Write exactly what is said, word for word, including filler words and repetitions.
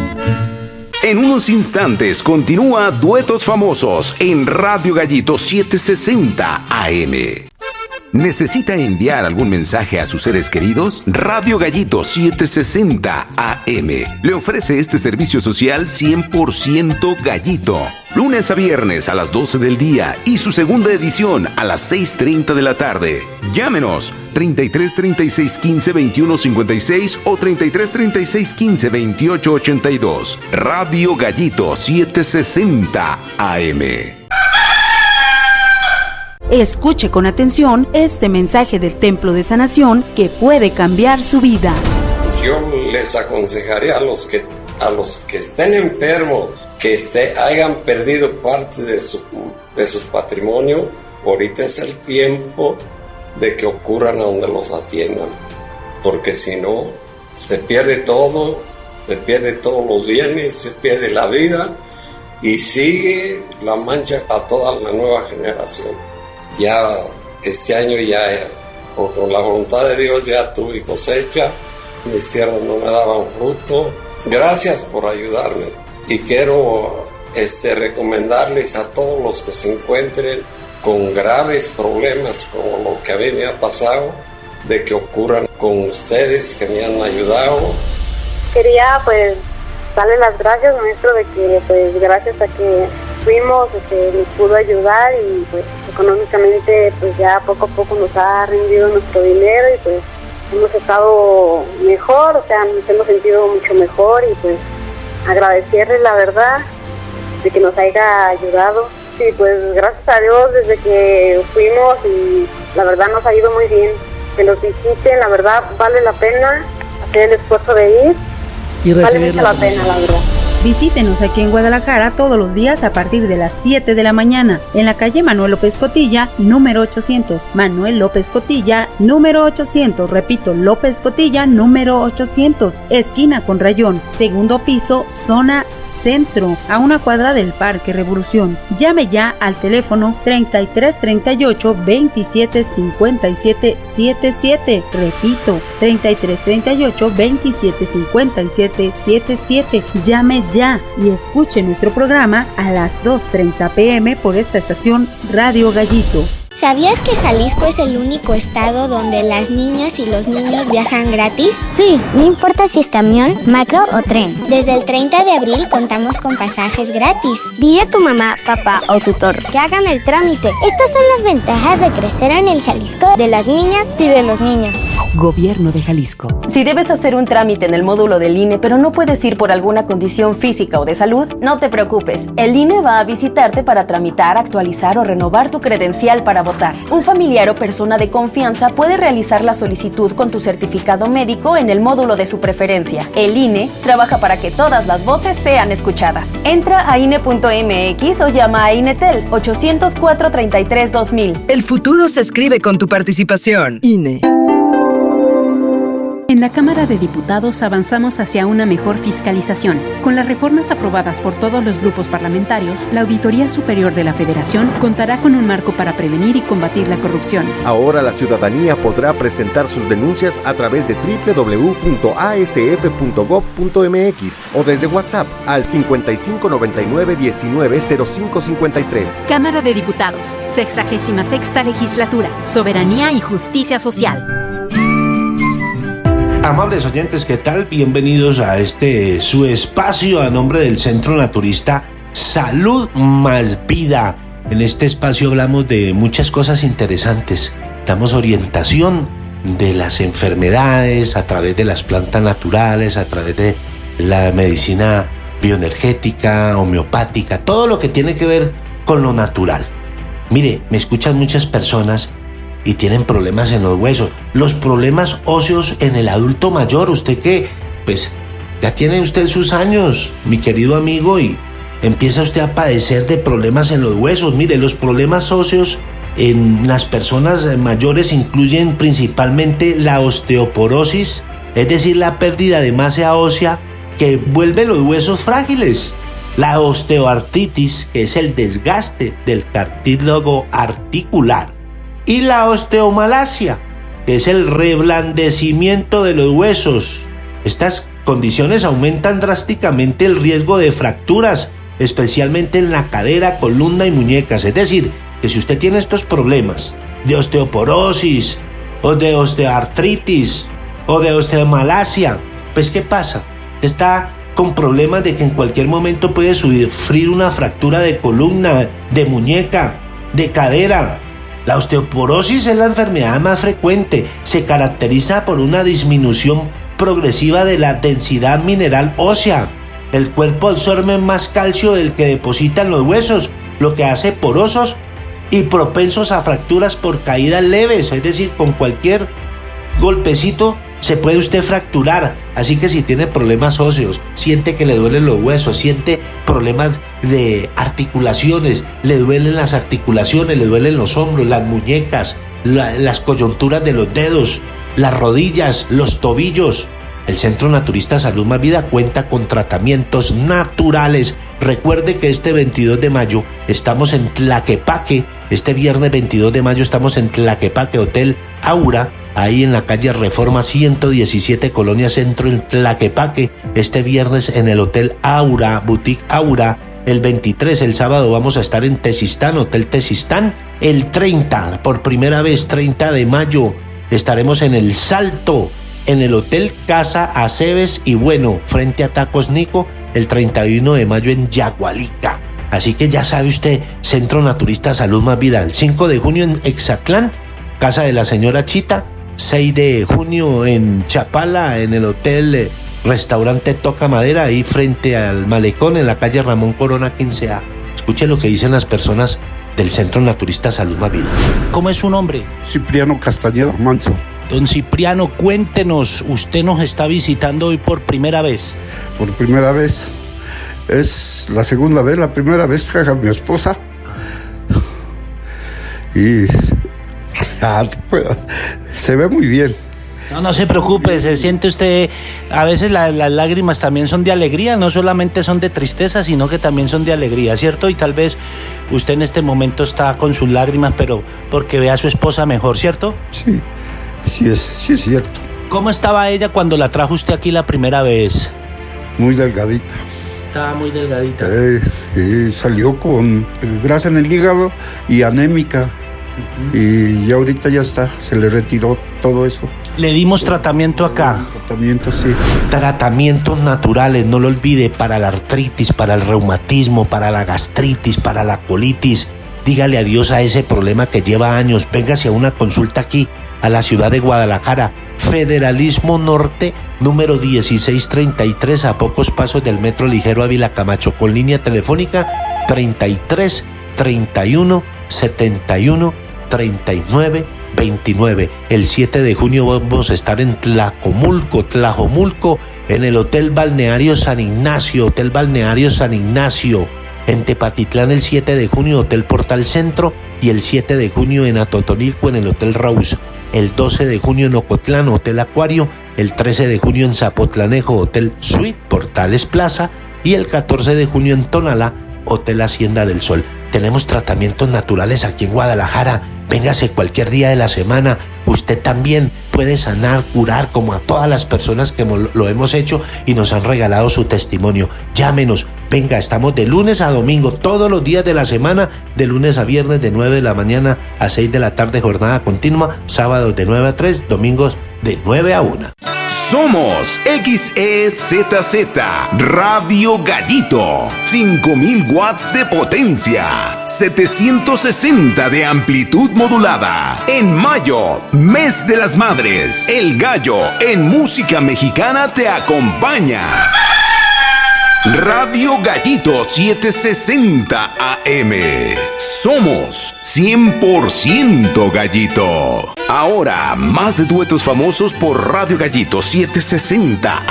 En unos instantes continúa Duetos Famosos en Radio Gallito setecientos sesenta A M. ¿Necesita enviar algún mensaje a sus seres queridos? Radio Gallito setecientos sesenta A M le ofrece este servicio social cien por ciento gallito. Lunes a viernes a las doce del día y su segunda edición a las seis treinta de la tarde. Llámenos treinta y tres, treinta y seis, quince, veintiuno, cincuenta y seis o treinta y tres, treinta y seis, quince, veintiocho, ochenta y dos. Radio Gallito setecientos sesenta A M. Escuche con atención este mensaje del Templo de Sanación que puede cambiar su vida. Yo les aconsejaría a los que a los que estén enfermos, que esté, hayan perdido parte de su, de su patrimonio, ahorita es el tiempo de que ocurran a donde los atiendan, porque si no, se pierde todo, se pierde todos los bienes, se pierde la vida y sigue la mancha a toda la nueva generación. Ya este año ya, por con la voluntad de Dios, ya tuve cosecha, mis tierras no me daban fruto. Gracias por ayudarme y quiero este, recomendarles a todos los que se encuentren con graves problemas como lo que a mí me ha pasado, de que ocurran con ustedes que me han ayudado. Quería pues darle las gracias, maestro, de que pues gracias a que fuimos, que nos pudo ayudar y pues económicamente pues ya poco a poco nos ha rendido nuestro dinero y pues hemos estado mejor, o sea, nos hemos sentido mucho mejor y pues agradecerle la verdad de que nos haya ayudado. Sí, pues gracias a Dios desde que fuimos y la verdad nos ha ido muy bien. Que los visiten, la verdad vale la pena hacer el esfuerzo de ir. Y vale mucho la pena, la verdad. Visítenos aquí en Guadalajara todos los días a partir de las siete de la mañana en la calle Manuel López Cotilla, número ochocientos. Manuel López Cotilla, número ochocientos. Repito, López Cotilla, número ochocientos. Esquina con Rayón, segundo piso, zona centro, a una cuadra del Parque Revolución. Llame ya al teléfono treinta y tres, treinta y ocho, veintisiete, cincuenta y siete, setenta y siete. Repito, treinta y tres, treinta y ocho, veintisiete, cincuenta y siete, setenta y siete. Llame ya y escuche nuestro programa a las dos treinta pm por esta estación Radio Gallito. ¿Sabías que Jalisco es el único estado donde las niñas y los niños viajan gratis? Sí, no importa si es camión, macro o tren. Desde el treinta de abril contamos con pasajes gratis. Dile a tu mamá, papá o tutor que hagan el trámite. Estas son las ventajas de crecer en el Jalisco de las niñas y de los niños. Gobierno de Jalisco. Si debes hacer un trámite en el módulo del I N E, pero no puedes ir por alguna condición física o de salud, no te preocupes. El I N E va a visitarte para tramitar, actualizar o renovar tu credencial para votar. Un familiar o persona de confianza puede realizar la solicitud con tu certificado médico en el módulo de su preferencia. El I N E trabaja para que todas las voces sean escuchadas. Entra a I N E punto M X o llama a INETEL ochocientos cuatro, treinta y tres, dos mil. El futuro se escribe con tu participación. I N E. En la Cámara de Diputados avanzamos hacia una mejor fiscalización. Con las reformas aprobadas por todos los grupos parlamentarios, la Auditoría Superior de la Federación contará con un marco para prevenir y combatir la corrupción. Ahora la ciudadanía podrá presentar sus denuncias a través de doble u doble u doble u punto a s f punto gob punto m x o desde WhatsApp al cincuenta y cinco, noventa y nueve, diecinueve, cero cinco cincuenta y tres. Cámara de Diputados, sexagésima sexta Legislatura, Soberanía y Justicia Social. Amables oyentes, ¿qué tal? Bienvenidos a este su espacio a nombre del Centro Naturista Salud más Vida. En este espacio hablamos de muchas cosas interesantes. Damos orientación de las enfermedades a través de las plantas naturales, a través de la medicina bioenergética, homeopática, todo lo que tiene que ver con lo natural. Mire, me escuchan muchas personas y tienen problemas en los huesos, los problemas óseos en el adulto mayor. Usted que, pues, ya tiene usted sus años, mi querido amigo, y empieza usted a padecer de problemas en los huesos. Mire, los problemas óseos en las personas mayores incluyen principalmente la osteoporosis, es decir, la pérdida de masa ósea que vuelve los huesos frágiles. La osteoartritis, que es el desgaste del cartílago articular. Y la osteomalacia, que es el reblandecimiento de los huesos. Estas condiciones aumentan drásticamente el riesgo de fracturas, especialmente en la cadera, columna y muñecas. Es decir, que si usted tiene estos problemas de osteoporosis o de osteoartritis o de osteomalacia, pues ¿qué pasa? Está con problemas de que en cualquier momento puede sufrir una fractura de columna, de muñeca, de cadera. La osteoporosis es la enfermedad más frecuente. Se caracteriza por una disminución progresiva de la densidad mineral ósea. El cuerpo absorbe más calcio del que depositan los huesos, lo que hace porosos y propensos a fracturas por caídas leves, es decir, con cualquier golpecito se puede usted fracturar. Así que si tiene problemas óseos, siente que le duelen los huesos, siente problemas de articulaciones, le duelen las articulaciones, le duelen los hombros, las muñecas, la, las coyunturas de los dedos, las rodillas, los tobillos. El Centro Naturista Salud Más Vida cuenta con tratamientos naturales. Recuerde que este veintidós de mayo estamos en Tlaquepaque. Este viernes veintidós de mayo estamos en Tlaquepaque, Hotel Aura, ahí en la calle Reforma ciento diecisiete, Colonia Centro, en Tlaquepaque. Este viernes en el Hotel Aura, Boutique Aura. El veintitrés, el sábado, vamos a estar en Tezistán, Hotel Tezistán. El treinta, por primera vez, treinta de mayo, estaremos en El Salto, en el Hotel Casa Aceves y Bueno, frente a Tacos Nico, el treinta y uno de mayo en Yagualica. Así que ya sabe usted, Centro Naturista Salud Más Vida. El cinco de junio en Exatlán, Casa de la Señora Chita. seis de junio en Chapala, en el Hotel eh, Restaurante Toca Madera, ahí frente al Malecón, en la calle Ramón Corona quince A. Escuche lo que dicen las personas del Centro Naturista Salud Más Vida. ¿Cómo es su nombre? Cipriano Castañeda Manso. Don Cipriano, cuéntenos, usted nos está visitando hoy por primera vez. Por primera vez. Es la segunda vez, la primera vez que haga mi esposa. Y ah, se ve muy bien. No, no se preocupe, se siente usted, a veces la, las lágrimas también son de alegría, no solamente son de tristeza, sino que también son de alegría, ¿cierto? Y tal vez usted en este momento está con sus lágrimas, pero porque ve a su esposa mejor, ¿cierto? Sí. Sí es, sí es cierto. ¿Cómo estaba ella cuando la trajo usted aquí la primera vez? Muy delgadita. Estaba muy delgadita. Eh, eh, salió con grasa en el hígado y anémica. Uh-huh. Y ya ahorita ya está, se le retiró todo eso. Le dimos tratamiento acá. Tratamiento, sí. Tratamientos naturales, no lo olvide, para la artritis, para el reumatismo, para la gastritis, para la colitis. Dígale adiós a ese problema que lleva años. Véngase a una consulta aquí, a la ciudad de Guadalajara, Federalismo Norte, número dieciséis treinta y tres, a pocos pasos del Metro Ligero Ávila Camacho, con línea telefónica treinta y tres, treinta y uno, setenta y uno, treinta y nueve, veintinueve. El siete de junio vamos a estar en Tlacomulco, Tlajomulco, en el Hotel Balneario San Ignacio, Hotel Balneario San Ignacio. En Tepatitlán el siete de junio, Hotel Portal Centro, y el siete de junio en Atotonilco, en el Hotel Rose. El doce de junio en Ocotlán, Hotel Acuario. El trece de junio en Zapotlanejo, Hotel Suite, Portales Plaza. Y el catorce de junio en Tonalá, Hotel Hacienda del Sol. Tenemos tratamientos naturales aquí en Guadalajara. Véngase cualquier día de la semana. Usted también puede sanar, curar, como a todas las personas que lo hemos hecho y nos han regalado su testimonio. Llámenos. Venga, estamos de lunes a domingo, todos los días de la semana, de lunes a viernes, de nueve de la mañana a seis de la tarde, jornada continua, sábados de nueve a tres, domingos de nueve a una. Somos X E Z Z Radio Gallito, cinco mil watts de potencia, setecientos sesenta de amplitud modulada. En mayo, mes de las madres, el gallo en música mexicana te acompaña. Radio Gallito setecientos sesenta A M. Somos cien por ciento Gallito. Ahora, más de duetos famosos por Radio Gallito setecientos sesenta